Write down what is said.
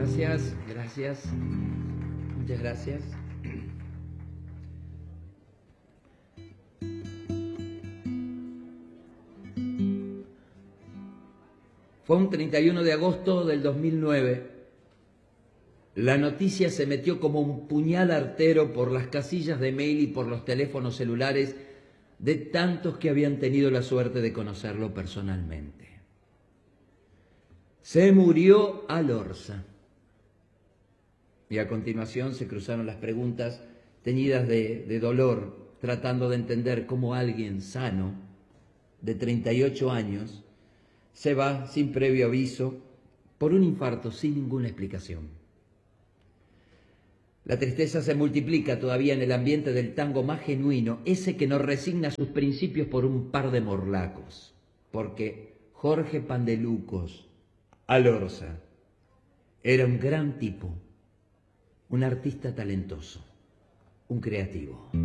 Gracias, gracias. Muchas gracias. Fue un 31 de agosto del 2009. La noticia se metió como un puñal artero por las casillas de mail y por los teléfonos celulares de tantos que habían tenido la suerte de conocerlo personalmente. Se murió Alorza. Y a continuación se cruzaron las preguntas teñidas de dolor, tratando de entender cómo alguien sano, de 38 años, se va sin previo aviso por un infarto sin ninguna explicación. La tristeza se multiplica todavía en el ambiente del tango más genuino, ese que no resigna sus principios por un par de morlacos, porque Jorge Pandelucos Alorza era un gran tipo, un artista talentoso, un creativo.